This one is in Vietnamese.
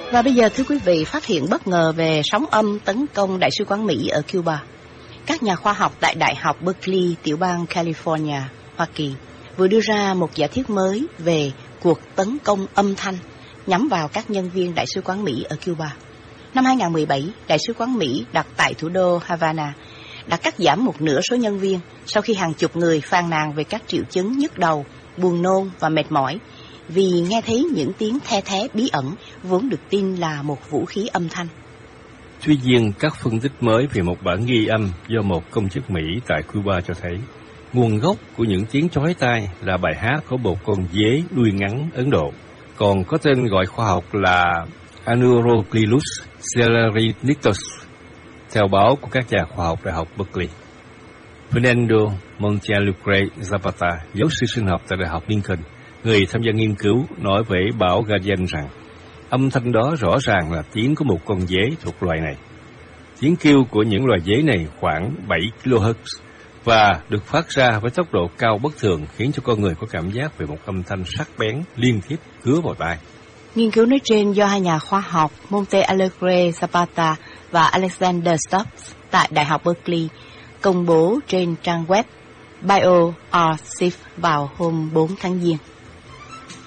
Và bây giờ thưa quý vị, phát hiện bất ngờ về sóng âm tấn công Đại sứ quán Mỹ ở Cuba. Các nhà khoa học tại Đại học Berkeley, tiểu bang California, Hoa Kỳ, vừa đưa ra một giả thuyết mới về cuộc tấn công âm thanh nhắm vào các nhân viên Đại sứ quán Mỹ ở Cuba. Năm 2017, Đại sứ quán Mỹ đặt tại thủ đô Havana đã cắt giảm một nửa số nhân viên sau khi hàng chục người phàn nàn về các triệu chứng nhức đầu, buồn nôn và mệt mỏi vì nghe thấy những tiếng the thé bí ẩn vốn được tin là một vũ khí âm thanh. Tuy nhiên, các phân tích mới về một bản ghi âm do một công chức Mỹ tại Cuba cho thấy nguồn gốc của những tiếng chói tai là bài hát của một con dế đuôi ngắn Ấn Độ, còn có tên gọi khoa học là Anuroglilus celerinitus, theo báo của các nhà khoa học Đại học Berkeley. Fernando Montealegre Zapata, giáo sư sinh học tại Đại học Lincoln, người tham gia nghiên cứu, nói với báo Guardian rằng âm thanh đó rõ ràng là tiếng của một con dế thuộc loài này. Tiếng kêu của những loài dế này khoảng 7 kHz và được phát ra với tốc độ cao bất thường, khiến cho con người có cảm giác về một âm thanh sắc bén liên tiếp cứa vào tai. Nghiên cứu nói trên do hai nhà khoa học Montealegre Zapata và Alexander Stubbs tại Đại học Berkeley công bố trên trang web BioArchive vào hôm 4 tháng Giêng.